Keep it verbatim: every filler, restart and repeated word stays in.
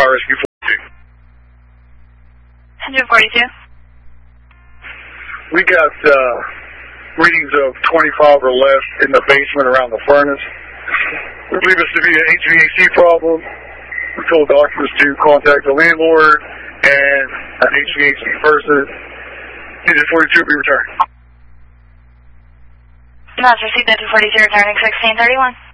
Fire Rescue forty-two. Engine forty-two. We got uh, readings of twenty-five or less in the basement around the furnace. We believe this to be an H V A C problem. We told doctors to contact the landlord and an H V A C person. Engine forty-two will be returned. That's received. Engine forty-two returning sixteen thirty-one.